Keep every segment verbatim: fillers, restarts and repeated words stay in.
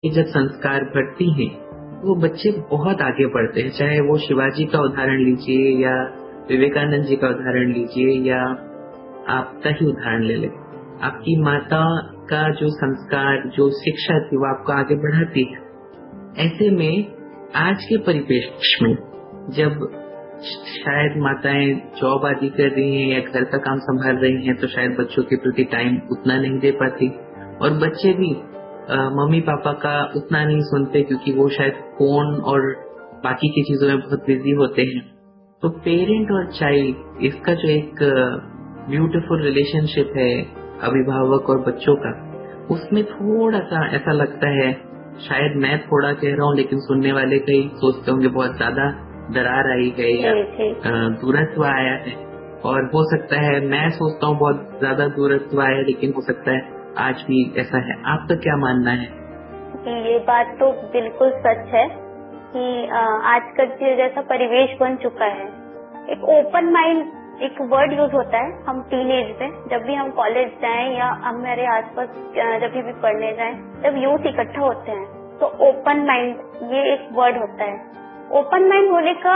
जब संस्कार बढ़ती हैं वो बच्चे बहुत आगे बढ़ते हैं। चाहे वो शिवाजी का उदाहरण लीजिए या विवेकानंद जी का उदाहरण लीजिए या आपका ही उदाहरण ले लें। आपकी माता का जो संस्कार, जो शिक्षा थी वो आपको आगे बढ़ाती है। ऐसे में आज के परिपेक्ष में जब शायद माताएं जॉब आदि कर रही हैं या घर का काम संभाल रही हैं तो शायद बच्चों के प्रति टाइम उतना नहीं दे पाती, और बच्चे भी आ, मम्मी पापा का उतना नहीं सुनते क्योंकि वो शायद फोन और बाकी की चीजों में बहुत बिजी होते हैं। तो पेरेंट और चाइल्ड, इसका जो एक ब्यूटीफुल रिलेशनशिप है अभिभावक और बच्चों का, उसमें थोड़ा सा ऐसा लगता है, शायद मैं थोड़ा कह रहा हूँ लेकिन सुनने वाले कई सोचते होंगे बहुत ज्यादा दरार आई है या दूरत्व आया है, और हो सकता है मैं सोचता हूँ बहुत ज्यादा दूरत्व आया है, लेकिन हो सकता है आज भी ऐसा है। आपका क्या मानना है? ये बात तो बिल्कुल सच है कि आजकल जैसा परिवेश बन चुका है, एक ओपन माइंड एक वर्ड यूज होता है हम टीनेज में, जब भी हम कॉलेज जाएं या हमारे आसपास जब भी पढ़ने जाएं, जब यूथ इकट्ठा होते हैं तो ओपन माइंड ये एक वर्ड होता है। ओपन माइंड होने का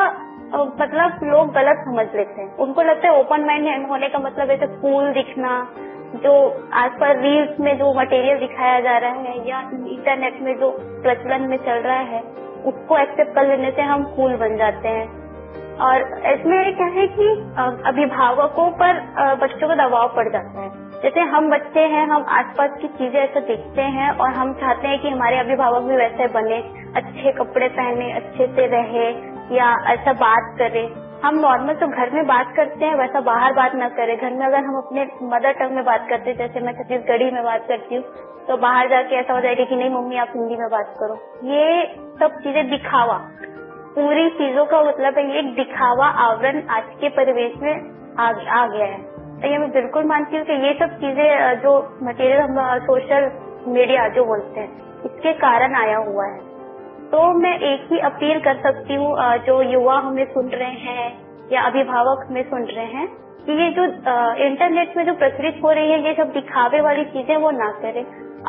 मतलब लोग गलत समझ लेते हैं। उनको लगता है ओपन माइंड होने का मतलब ऐसे कूल दिखना, जो आसपास रील्स में जो मटेरियल दिखाया जा रहा है या इंटरनेट में जो प्रचलन में चल रहा है उसको एक्सेप्ट कर लेने से हम कूल बन जाते हैं। और इसमें क्या है कि अभिभावकों पर बच्चों का दबाव पड़ जाता है। जैसे हम बच्चे हैं, हम आसपास की चीजें ऐसे देखते हैं और हम चाहते हैं कि हमारे अभिभावक भी वैसे बने, अच्छे कपड़े पहने, अच्छे से रहे या ऐसा बात करे। हम नॉर्मल तो घर में बात करते हैं वैसा बाहर बात न करें। घर में अगर हम अपने मदर टंग में बात करते हैं, जैसे मैं छत्तीसगढ़ी में बात करती हूँ, तो बाहर जाके ऐसा हो जाएगा कि नहीं मम्मी आप हिंदी में बात करो। ये सब चीजें दिखावा, पूरी चीजों का मतलब है ये एक दिखावा आवरण आज के परिवेश में आ, आ गया है। तो ये मैं बिल्कुल मानती हूँ कि ये सब चीजें जो मटेरियल हम सोशल मीडिया जो बोलते हैं इसके कारण आया हुआ है। तो मैं एक ही अपील कर सकती हूँ जो युवा हमें सुन रहे हैं या अभिभावक हमें सुन रहे हैं कि ये जो इंटरनेट में जो प्रचलित हो रही है ये सब दिखावे वाली चीजें वो ना करें।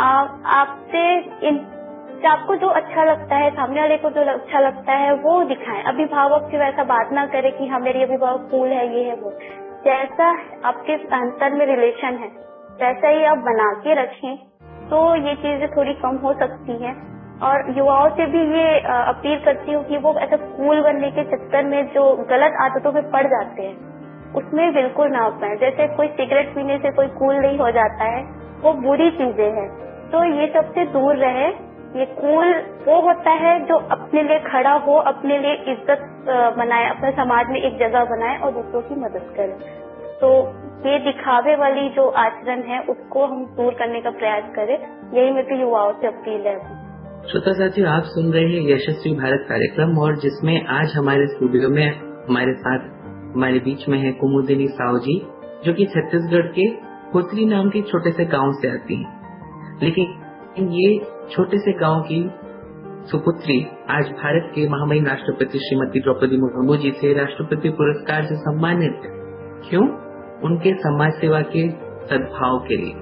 आपसे इन आपको जो अच्छा लगता है, सामने वाले को जो अच्छा लगता है वो दिखाएं। अभिभावक से वैसा बात ना करे कि हाँ मेरी अभिभावक कूल है, ये है वो। जैसा आपके अंतर में रिलेशन है वैसा ही आप बना के रखें तो ये चीजें थोड़ी कम हो सकती है। और युवाओं से भी ये अपील करती हूँ कि वो ऐसा कूल बनने के चक्कर में जो गलत आदतों में पड़ जाते हैं उसमें बिल्कुल ना अपनाएं। जैसे कोई सिगरेट पीने से कोई कूल नहीं हो जाता है, वो बुरी चीजें हैं, तो ये सबसे दूर रहे। ये कूल वो होता है जो अपने लिए खड़ा हो, अपने लिए इज्जत बनाए, अपने समाज में एक जगह बनाए और दूसरों की मदद करे। तो ये दिखावे वाली जो आचरण है उसको हम दूर करने का प्रयास करें, यही मेरी युवाओं से अपील है। श्रोता साथियों, आप सुन रहे हैं यशस्वी भारत कार्यक्रम, और जिसमें आज हमारे स्टूडियो में हमारे साथ हमारे बीच में है कुमुदिनी साहू जी, जो कि छत्तीसगढ़ के खोतरी नाम के छोटे से गांव से आती हैं। लेकिन ये छोटे से गांव की सुपुत्री आज भारत के महामहिम राष्ट्रपति श्रीमती द्रौपदी मुर्मू जी से राष्ट्रपति पुरस्कार से सम्मानित है। क्यों? उनके समाज सेवा के सद्भाव के लिए।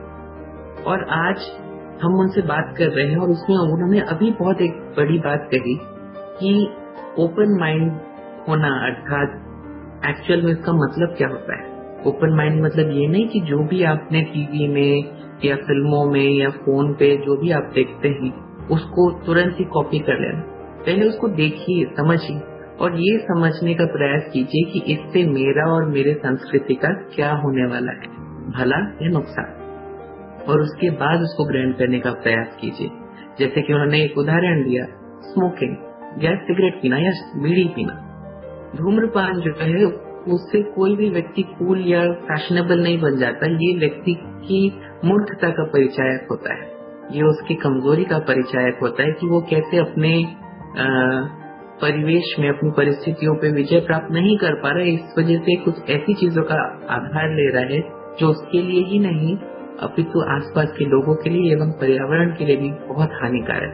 और आज हम उनसे बात कर रहे हैं और उसमें उन्होंने अभी बहुत एक बड़ी बात कही कि ओपन माइंड होना, अर्थात एक्चुअल में इसका मतलब क्या होता है। ओपन माइंड मतलब ये नहीं कि जो भी आपने टीवी में या फिल्मों में या फोन पे जो भी आप देखते हैं उसको तुरंत ही कॉपी कर लेना। पहले उसको देखिए, समझिए और ये समझने का प्रयास कीजिए कि इससे मेरा और मेरे संस्कृति का क्या होने वाला है, भला या नुकसान, और उसके बाद उसको ग्रहण करने का प्रयास कीजिए। जैसे कि उन्होंने एक उदाहरण दिया, स्मोकिंग या सिगरेट पीना या बीड़ी पीना, धूम्रपान जो है उससे कोई भी व्यक्ति कूल या फैशनेबल नहीं बन जाता। ये व्यक्ति की मूर्खता का परिचायक होता है, ये उसकी कमजोरी का परिचायक होता है कि वो कैसे अपने आ, परिवेश में, अपनी परिस्थितियों पे विजय प्राप्त नहीं कर पा रहा है। इस वजह से कुछ ऐसी चीजों का आधार ले रहा है जो उसके लिए ही नहीं अपितु आसपास के लोगों के लिए एवं पर्यावरण के लिए भी बहुत हानिकारक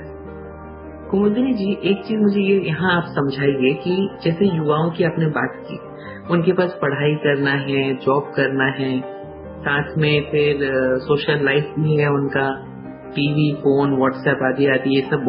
है। कुमुदिनी जी, एक चीज मुझे ये यहाँ आप समझाइए कि जैसे युवाओं की आपने बात की, उनके पास पढ़ाई करना है, जॉब करना है, साथ में फिर सोशल लाइफ भी है उनका, टीवी, फोन, व्हाट्सएप आदि आदि ये सब